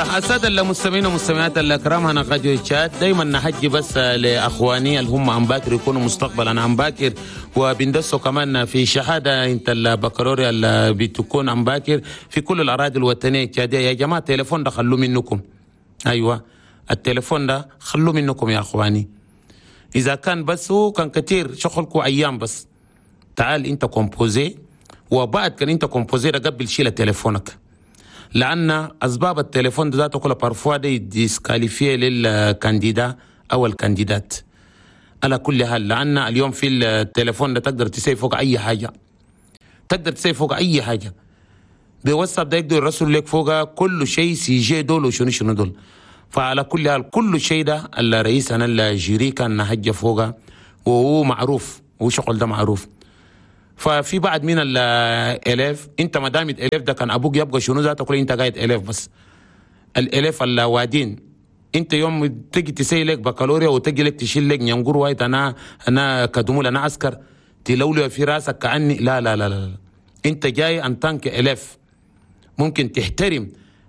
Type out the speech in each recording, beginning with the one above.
السادة المستمعين والمستمعات الأكرام، أنا راديو تشات دايما نحجي بس لأخواني اللي هم عن باكر يكونوا مستقبلا عن باكر، وبندسوا كمان في شهادة انت البكالوريا اللي بتكون عن باكر في كل الأراضي الوطنية التشادية. يا جماعة التليفون ده خلوه منكم، أيوة التليفون ده خلوه منكم يا أخواني. إذا كان بس هو كان كتير شغلكم أيام بس، تعال أنت كومبوزي، وبعد كان أنت كومبوزي ده قبل شيل تليفونك، لأن أسباب التليفون ده ذاته كلها بارفوا دي ديسكاليفيه للكانديدا أو الكانديدات على كل حال. لأن اليوم في التليفون ده تقدر تسيب فوق أي حاجة، تقدر تسيب فوق أي حاجة بواتساب ده يقدر يرسل لك فوق كل شيء سي جي دول وشنو شنو دول. فعلى كل حال كل شيء ده الرئيس أنا الجيري كان حاجة فوق، وهو معروف وشغل ده معروف. ففي بعض من الالف انت ما دام الالف ده كان ابوك يبقى شنو ذاته كل انت قاعد الف بس الالف الوادين. انت يوم تجي تسي لك بكالوريا وتجي لك تشيل لك نيانجور وايت انا كدمول انا عسكر تلولي في راسك كاني لا لا لا لا, انت جاي ان تانك الف ممكن تحترم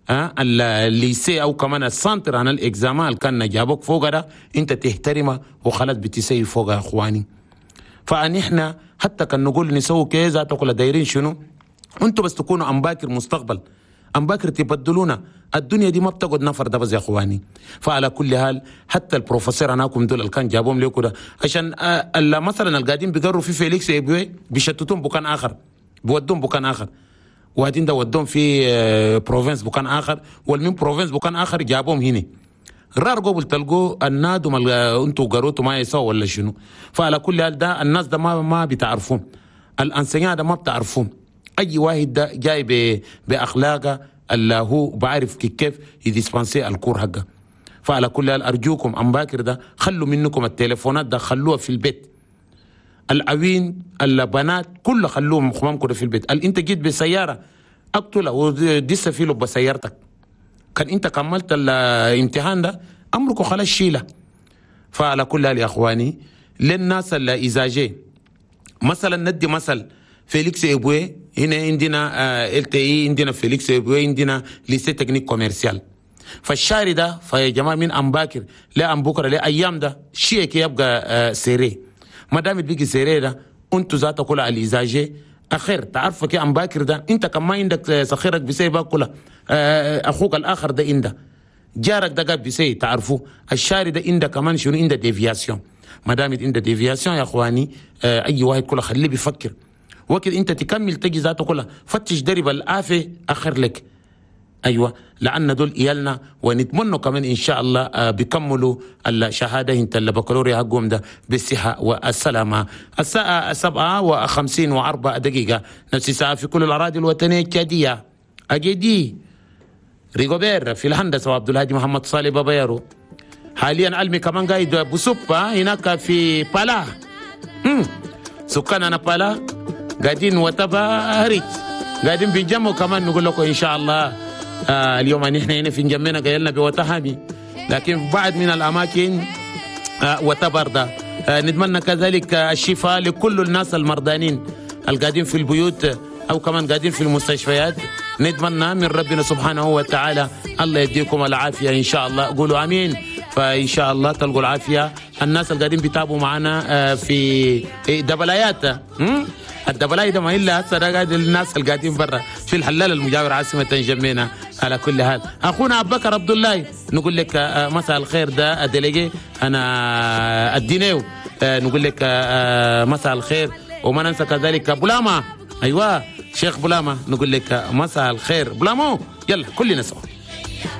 الليسي او كمان السنتر عن الاكزامان اللي كان جابوك فوق ده انت تحترمه وخلاص بتسي فوق يا اخواني. فنحن حتى كان نقول نسوي كذا تقول دايرين شنو، انتوا بس تكونوا عن باكر مستقبل، عن باكر تبدلونا. الدنيا دي ما بتقعد نفر ده بس يا اخواني. فعلى كل حال حتى البروفيسور اناكم دول اللي كان جابهم ليكم ده عشان مثلا القاعدين بيقروا في فيليكس ايبوي بيشتتون بكان اخر، بيودون بكان اخر، وهادين ده ودون في بروفنس بكان اخر، والمين بروفنس بكان اخر جابهم هنا. رار قبل تلقوا النادم انتوا قروتوا ما يسووا ولا شنو. فعلى كل حال ده الناس ده ما بتعرفون، الانسيان ده ما بتعرفون. اي واحد ده جاي باخلاقه اللي هو بعرف كيف يديسبانسي الكور حقه. فعلى كل حال ارجوكم عن باكر ده خلوا منكم التليفونات ده خلوها في البيت. العوين البنات كله خلوهم خمامكم في البيت. انت جيت بسياره اقتله ودس فيه بسيارتك، كان انت كملت الامتحان ده امركم خلاص شيله. فعلى كل حال يا اخواني للناس اللي اذا جاي مثلا ندي مثل فيليكس ايبوي هنا عندنا LTE، عندنا فيليكس ايبوي، عندنا ليسي تكنيك كوميرسيال. فالشاري ده فيا جماعه من ام باكر لا ام بكره لا ايام ده شيء يبقى سيري. ما دام بيجي سيري ده انتوا ذاتكم كلها اللي اذا جاي اخر تعرفك يا ام باكر ده انت كمان عندك سخيرك بسيبك كلها، اخوك الاخر ده عنده، جارك ده قاعد بسي تعرفوه، الشاري ده عنده كمان شنو عنده ديفياسيون. ما دام عنده ديفياسيون يا اخواني اي واحد كله خليه بيفكر وقت انت تكمل تجي ذاته كلها فتش درب الافه اخر لك. ايوه لان دول ايالنا، ونتمنى كمان ان شاء الله بيكملوا الشهاده انت البكالوريا حقهم ده بالصحه والسلامه. الساعه 7:54 نفس الساعه في كل الاراضي الوطنيه التشاديه. اجدي ريغوبير في الهندسه وعبد الهادي محمد صالح بابايرو. حاليا علمي كمان قايد بوسوبا هناك في بالا. سكاننا بالا قاعدين وتبا هريج قاعدين بنجموا كمان نقول لكم ان شاء الله اليوم نحن هنا في نجمنا قايلنا بوتهامي، لكن بعد من الاماكن وتبرده. نتمنى كذلك الشفاء لكل الناس المرضانين القاعدين في البيوت او كمان قاعدين في المستشفيات. نتمنى من ربنا سبحانه وتعالى الله يديكم العافيه ان شاء الله، قولوا امين. فان شاء الله تلقوا العافيه. الناس اللي قاعدين بيتابعوا معنا في دبلايات الدبلاي ده ما الا هسه ده قاعد الناس اللي قاعدين برا في الحلال المجاور عاصمه جمينا. على كل حال اخونا ابو بكر عبد الله نقول لك مساء الخير، ده ادلجي انا الدينيو نقول لك مساء الخير. وما ننسى كذلك بولاما، ايوه شيخ بولاما نقول لك مساء الخير بولامو. يلا كلنا سوا.